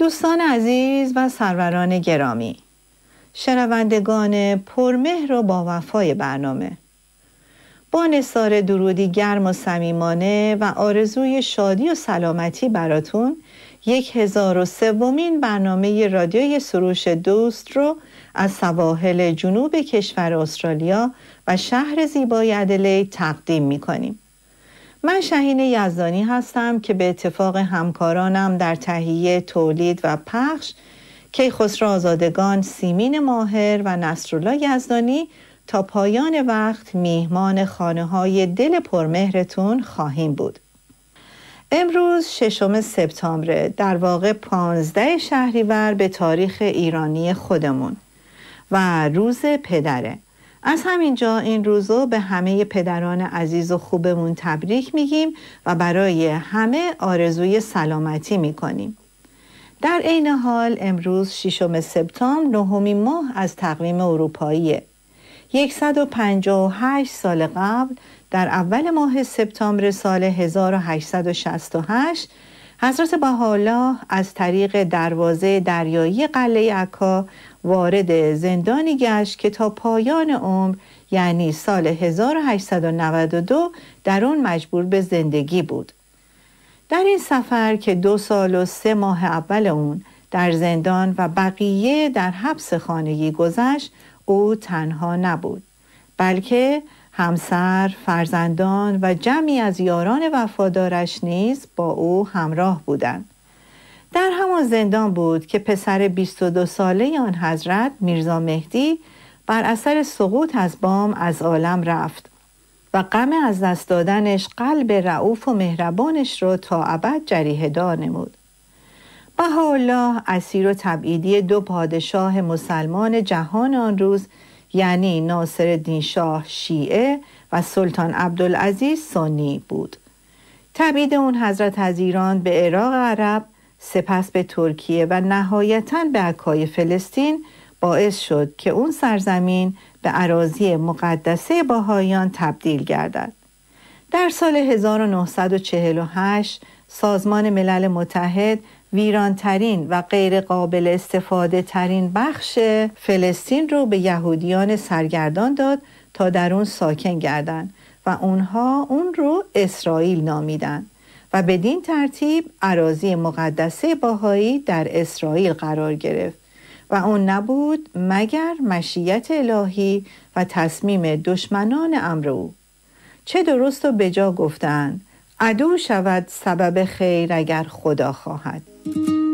دوستان عزیز و سروران گرامی، شنوندگان پرمهر و با وفای برنامه، با نثار درودی گرم و صمیمانه و آرزوی شادی و سلامتی براتون 1003مین برنامه رادیوی سروش دوست رو از سواحل جنوب کشور استرالیا و شهر زیبای ادلید تقدیم می‌کنیم. من شهین یزدانی هستم که به اتفاق همکارانم در تهیه، تولید و پخش کیخسرو آزادگان، سیمین ماهر و نصرالله یزدانی تا پایان وقت میهمان خانه‌های دل پرمهرتون خواهیم بود. امروز 6 سپتامبر، در واقع 15 شهریور به تاریخ ایرانی خودمون و روز پدره. از همینجا این روزو به همه پدران عزیز و خوبمون تبریک میگیم و برای همه آرزوی سلامتی میکنیم. در عین حال امروز 6 سپتامبر، 9مین ماه از تقویم اروپاییه. 158 سال قبل در اول ماه سپتامبر سال 1868 حضرت بهاءالله از طریق دروازه دریایی قلعه عکا وارد زندانی گشت که تا پایان عمر، یعنی سال 1892، در اون مجبور به زندگی بود. در این سفر که 2 سال و 3 ماه اول اون در زندان و بقیه در حبس خانگی گذشت، او تنها نبود، بلکه همسر، فرزندان و جمعی از یاران وفادارش نیز با او همراه بودند. در همان زندان بود که پسر 22 ساله آن حضرت، میرزا مهدی، بر اثر سقوط از بام از عالم رفت و غم از دست دادنش قلب رئوف و مهربانش را تا ابد جریحه دار نمود. بهاءالله اسیر و تبعیدی 2 پادشاه مسلمان جهان آن روز، یعنی ناصرالدین شاه شیعه و سلطان عبدالعزیز سنی بود. تبعید اون حضرت از ایران به عراق عرب، سپس به ترکیه و نهایتاً به عکای فلسطین باعث شد که اون سرزمین به اراضی مقدسه بهائیان تبدیل گردد. در سال 1948 سازمان ملل متحد ویرانترین و غیر قابل استفاده ترین بخش فلسطین رو به یهودیان سرگردان داد تا در اون ساکن گردند و اونها اون رو اسرائیل نامیدند و بدین ترتیب اراضی مقدسه بهایی در اسرائیل قرار گرفت و اون نبود مگر مشیت الهی و تصمیم دشمنان امر او. چه درست و بجا گفتند: عدو شود سبب خیر اگر خدا خواهد.